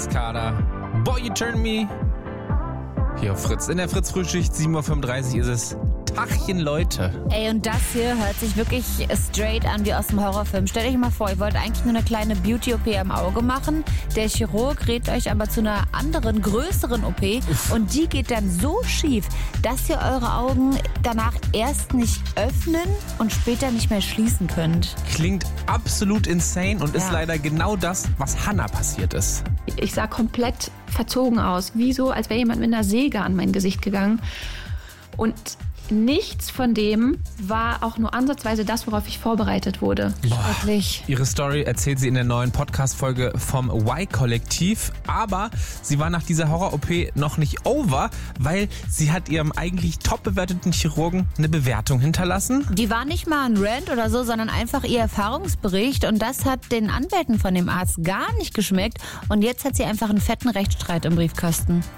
Kaskada. Boy, you turn me. Hier auf Fritz. In der Fritz-Frühschicht, 7.35 Uhr ist es. Tachchen, Leute. Ey, und das hier hört sich wirklich straight an wie aus dem Horrorfilm. Stellt euch mal vor, ihr wollt eigentlich nur eine kleine Beauty-OP am Auge machen. Der Chirurg rät euch aber zu einer anderen, größeren OP. Und die geht dann so schief, dass ihr eure Augen danach erst nicht öffnen und später nicht mehr schließen könnt. Klingt absolut insane und ist leider genau das, was Hannah passiert ist. Ich sah komplett verzogen aus, wie so, als wäre jemand mit einer Säge an mein Gesicht gegangen. Und nichts von dem war auch nur ansatzweise das, worauf ich vorbereitet wurde. Schrecklich. Ihre Story erzählt sie in der neuen Podcast-Folge vom Y-Kollektiv. Aber sie war nach dieser Horror-OP noch nicht over, weil sie hat ihrem eigentlich top bewerteten Chirurgen eine Bewertung hinterlassen. Die war nicht mal ein Rant oder so, sondern einfach ihr Erfahrungsbericht. Und das hat den Anwälten von dem Arzt gar nicht geschmeckt. Und jetzt hat sie einfach einen fetten Rechtsstreit im Briefkasten.